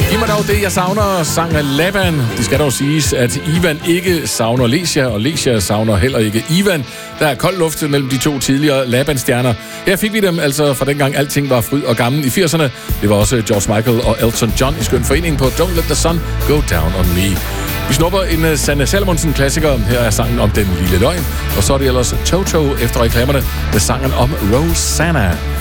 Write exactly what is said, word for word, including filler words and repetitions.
Giv mig dog det, jeg savner, sang af Laban. Det skal dog siges, at Ivan ikke savner Lesia, og Lesia savner heller ikke Ivan. Der er kold luft mellem de to tidligere Laban-stjerner. Her fik vi dem altså fra dengang alting var fryd og gammel i firserne. Det var også George Michael og Elton John i skøn forening på Don't Let the Sun Go Down on Me. Vi snupper en Sanne Salomonsen-klassiker. Her er sangen om den lille løgn. Og så er det ellers Toto efter reklamerne med sangen om Rosanna.